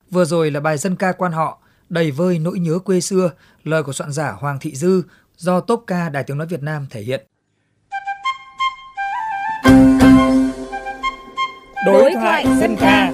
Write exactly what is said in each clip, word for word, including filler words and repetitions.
Vừa rồi là bài dân ca quan họ đầy vơi nỗi nhớ quê xưa, lời của soạn giả Hoàng Thị Dư do Tốp ca Đài Tiếng nói Việt Nam thể hiện. Đối thoại dân ca.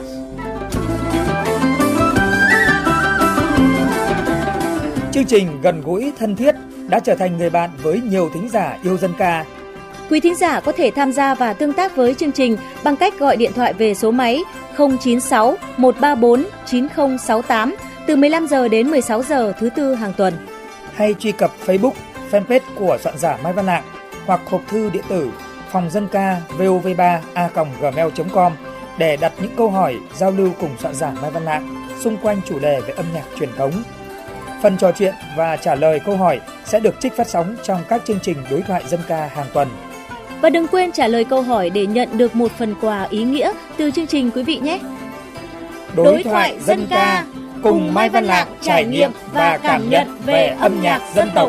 Chương trình gần gũi thân thiết đã trở thành người bạn với nhiều thính giả yêu dân ca. Quý thính giả có thể tham gia và tương tác với chương trình bằng cách gọi điện thoại về số máy không chín sáu một ba bốn chín không sáu tám từ mười lăm giờ đến mười sáu giờ thứ tư hàng tuần. Hay truy cập Facebook, fanpage của soạn giả Mai Văn Lạng hoặc hộp thư điện tử phòng dân ca vov ba a còng gmail chấm com để đặt những câu hỏi giao lưu cùng soạn giả Mai Văn Lạng xung quanh chủ đề về âm nhạc truyền thống. Phần trò chuyện và trả lời câu hỏi sẽ được trích phát sóng trong các chương trình đối thoại dân ca hàng tuần. Và đừng quên trả lời câu hỏi để nhận được một phần quà ý nghĩa từ chương trình quý vị nhé. Đối, đối thoại dân ca cùng Mai Văn Lạng trải nghiệm và cảm nhận về âm nhạc dân tộc.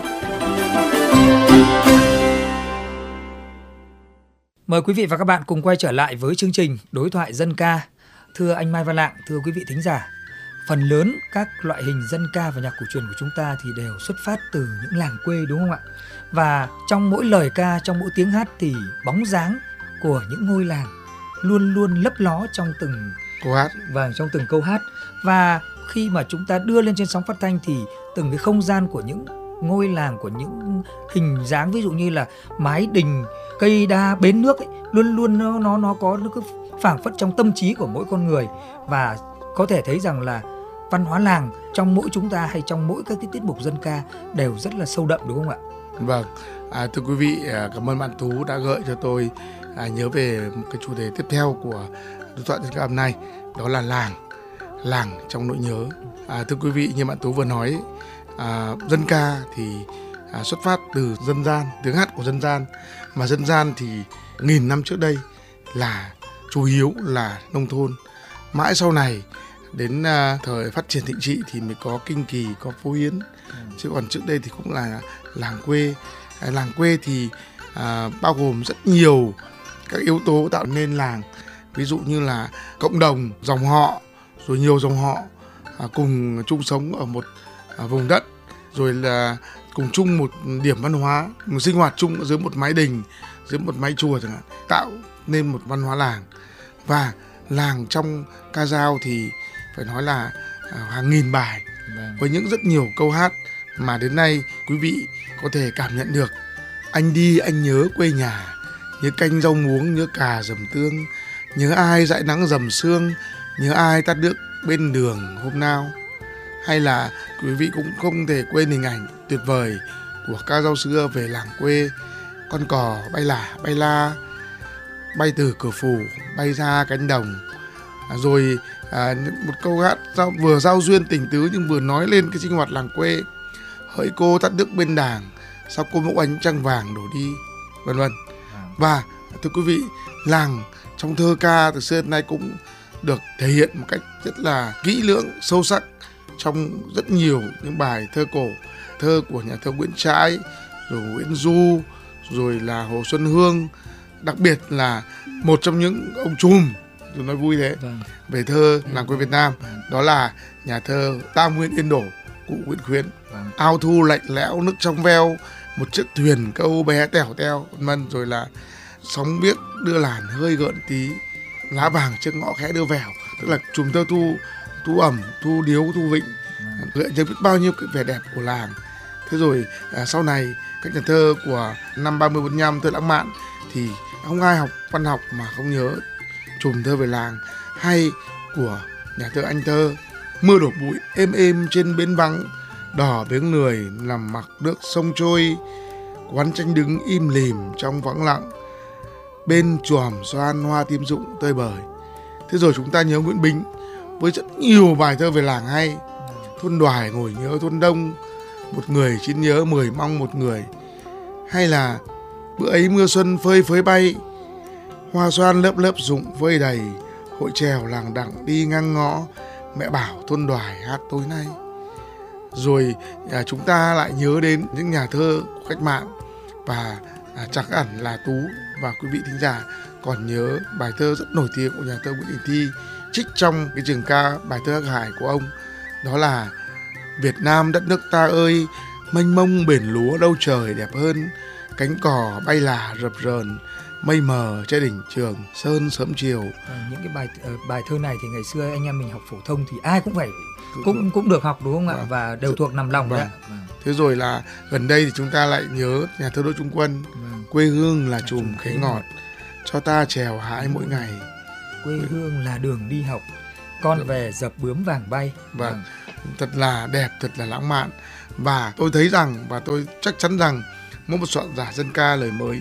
Mời quý vị và các bạn cùng quay trở lại với chương trình Đối thoại dân ca. Thưa anh Mai Văn Lạng, thưa quý vị thính giả, phần lớn các loại hình dân ca và nhạc cổ truyền của chúng ta thì đều xuất phát từ những làng quê, đúng không ạ? Và trong mỗi lời ca, trong mỗi tiếng hát thì bóng dáng của những ngôi làng luôn luôn lấp ló trong từng câu hát và trong từng câu hát. Và khi mà chúng ta đưa lên trên sóng phát thanh thì từng cái không gian của những ngôi làng, của những hình dáng, ví dụ như là mái đình, cây đa, bến nước ấy, luôn luôn nó nó nó có nó cứ phảng phất trong tâm trí của mỗi con người. Và có thể thấy rằng là văn hóa làng trong mỗi chúng ta hay trong mỗi các cái tiết mục dân ca đều rất là sâu đậm, đúng không ạ? Vâng, à, thưa quý vị, cảm ơn bạn Tú đã gợi cho tôi à, nhớ về một cái chủ đề tiếp theo của đối thoại dân ca hôm nay, đó là làng, làng trong nỗi nhớ. À, thưa quý vị, như bạn Tú vừa nói, à, dân ca thì à, xuất phát từ dân gian, tiếng hát của dân gian, mà dân gian thì nghìn năm trước đây là chủ yếu là nông thôn. Mãi sau này đến uh, thời phát triển thịnh trị thì mới có Kinh Kỳ, có Phố Hiến, ừ. chứ còn trước đây thì cũng là làng quê. À, làng quê thì uh, bao gồm rất nhiều các yếu tố tạo nên làng, ví dụ như là cộng đồng, dòng họ, rồi nhiều dòng họ uh, cùng chung sống ở một uh, vùng đất, rồi là cùng chung một điểm văn hóa, một sinh hoạt chung dưới một mái đình, dưới một mái chùa chẳng hạn, tạo nên một văn hóa làng. Và làng trong ca dao thì phải nói là à, hàng nghìn bài vâng. với những rất nhiều câu hát mà đến nay quý vị có thể cảm nhận được. Anh đi anh nhớ quê nhà, nhớ canh rau muống, nhớ cà dầm tương, nhớ ai dãi nắng dầm sương, nhớ ai tắt nước bên đường hôm nào. Hay là quý vị cũng không thể quên hình ảnh tuyệt vời của ca dao xưa về làng quê. Con cò bay lả bay la, bay từ cửa phủ bay ra cánh đồng. À, rồi à, một câu hát giao, vừa giao duyên tình tứ nhưng vừa nói lên cái sinh hoạt làng quê. Hỡi cô tắt nước bên đàng, sao cô mẫu ánh trăng vàng đổ đi, vân vân. Và thưa quý vị, làng trong thơ ca từ xưa đến nay cũng được thể hiện một cách rất là kỹ lưỡng, sâu sắc trong rất nhiều những bài thơ cổ, thơ của nhà thơ Nguyễn Trãi, rồi Nguyễn Du, rồi là Hồ Xuân Hương, đặc biệt là một trong những ông trùm, tôi nói vui thế, vâng. về thơ làng quê Việt Nam, đó là nhà thơ Tam Nguyên Yên Đổ, cụ Nguyễn Khuyến. Vâng. Ao thu lạnh lẽo nước trong veo, một chiếc thuyền câu bé tèo teo, vân, rồi là sóng biếc đưa làn hơi gợn tí, lá vàng trên ngõ khẽ đưa vèo, tức là trùm thơ thu thu ẩm, thu điếu, thu vịnh, gợi nhớ biết bao nhiêu cái vẻ đẹp của làng. Thế rồi à, sau này các nhà thơ của năm ba mươi bốn mươi lăm, thơ lãng mạn, thì không ai học văn học mà không nhớ trùm thơ về làng. Hay của nhà thơ Anh Thơ, mưa đổ bụi êm êm trên bến vắng, đỏ biếng lười nằm mặc nước sông trôi, quán tranh đứng im lìm trong vắng lặng, bên chòm xoan hoa tím rụng tơi bời. Thế rồi chúng ta nhớ Nguyễn Bính với rất nhiều bài thơ về làng hay. Thôn Đoài ngồi nhớ thôn Đông, một người chín nhớ mười mong một người. Hay là bữa ấy mưa xuân phơi phới bay, hoa xoan lớp lớp rụng phơi đầy, hội trèo làng đặng đi ngang ngõ, mẹ bảo thôn Đoài hát tối nay. Rồi à, chúng ta lại nhớ đến những nhà thơ của cách mạng, và à, chắc hẳn là Tú và quý vị thính giả còn nhớ bài thơ rất nổi tiếng của nhà thơ Nguyễn Đình Thi trích trong cái trường ca bài thơ Hắc Hải của ông, đó là: Việt Nam đất nước ta ơi, mênh mông bền lúa đâu trời đẹp hơn, cánh cò bay là rập rờn, mây mờ che đỉnh Trường Sơn sớm chiều. À, những cái bài uh, bài thơ này thì ngày xưa anh em mình học phổ thông thì ai cũng phải cũng cũng được học đúng không ạ? Vâng. Và đều thuộc nằm lòng Vâng. đấy. Vâng. Thế rồi là gần đây thì chúng ta lại nhớ nhà thơ Đỗ Trung Quân: Vâng. Quê hương là chùm khế ngọt, cho ta trèo hái mỗi ngày. Quê hương là đường đi học, con về dập bướm vàng bay. Vâng, thật là đẹp, thật là lãng mạn. Và tôi thấy rằng, và tôi chắc chắn rằng mỗi một soạn giả dân ca lời mới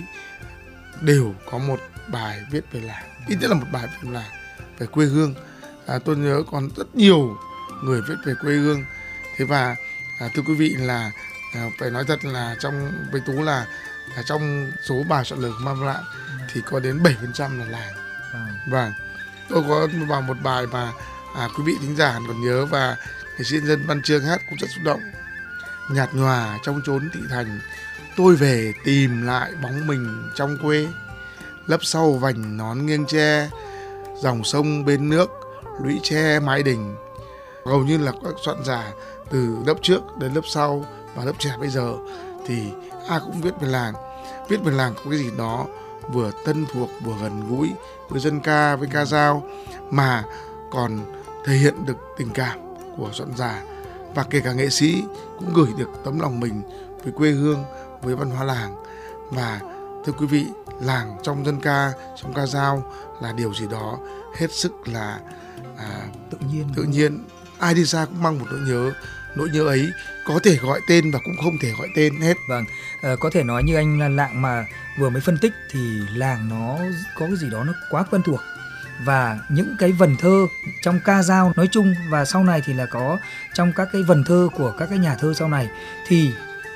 đều có một bài viết về làng, ít nhất là một bài về làng, về quê hương. À, tôi nhớ còn rất nhiều người viết về quê hương. Thế và à, thưa quý vị là à, phải nói thật là trong với Tú là, là trong số bài soạn lời của Mai Văn Lạng thì có đến bảy phần trăm là làng. Vâng. Vâng, tôi có vào một bài mà à, quý vị thính giả còn nhớ và nghệ sĩ nhân dân Văn Chương hát cũng rất xúc động: Nhạt nhòa trong chốn thị thành, tôi về tìm lại bóng mình trong quê, lấp sau vành nón nghiêng tre, dòng sông bên nước, lũy tre mái đình. Hầu như là các soạn giả từ lớp trước đến lớp sau và lớp trẻ bây giờ thì ai cũng viết về làng. Viết về làng có cái gì đó vừa thân thuộc, vừa gần gũi với dân ca, với ca dao, mà còn thể hiện được tình cảm của soạn giả, và kể cả nghệ sĩ cũng gửi được tấm lòng mình với quê hương, với văn hóa làng. Và thưa quý vị, làng trong dân ca, trong ca dao là điều gì đó hết sức là à, tự nhiên. tự nhiên. Ai đi xa cũng mang một nỗi nhớ. Nỗi nhớ ấy có thể gọi tên và cũng không thể gọi tên hết. Vâng, à, có thể nói như anh Lạng mà vừa mới phân tích thì làng nó có cái gì đó nó quá quen thuộc. Và những cái vần thơ trong ca dao nói chung, và sau này thì là có trong các cái vần thơ của các cái nhà thơ sau này, thì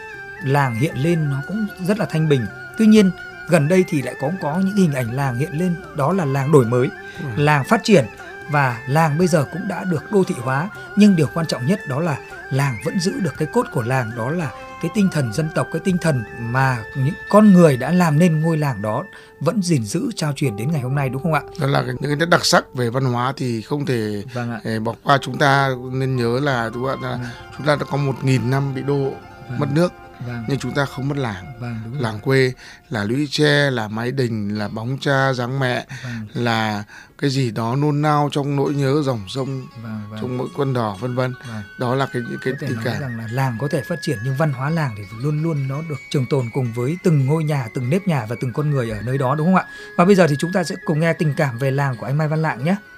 làng hiện lên nó cũng rất là thanh bình. Tuy nhiên gần đây thì lại có có những hình ảnh làng hiện lên, đó là làng đổi mới, ừ. làng phát triển, và làng bây giờ cũng đã được đô thị hóa. Nhưng điều quan trọng nhất đó là làng vẫn giữ được cái cốt của làng, đó là cái tinh thần dân tộc, cái tinh thần mà những con người đã làm nên ngôi làng đó vẫn gìn giữ trao truyền đến ngày hôm nay, đúng không ạ? Đó là những cái nét đặc sắc về văn hóa thì không thể vâng ạ. bỏ qua. Chúng ta nên nhớ là, đúng không ạ? Vâng. Chúng ta đã có một nghìn năm bị đô vâng. mất nước. Vâng. Nhưng chúng ta không mất làng. Vâng, đúng làng quê là lũy tre, là mái đình, là bóng cha dáng mẹ, vâng. là cái gì đó nôn nao trong nỗi nhớ dòng sông, vâng, vâng. trong mỗi quân đỏ, vân vân. Vâng. Đó là cái những cái có thể tình nói cảm. rằng là làng có thể phát triển nhưng văn hóa làng thì luôn luôn nó được trường tồn cùng với từng ngôi nhà, từng nếp nhà và từng con người ở nơi đó, đúng không ạ? Và bây giờ thì chúng ta sẽ cùng nghe tình cảm về làng của anh Mai Văn Lạng nhé.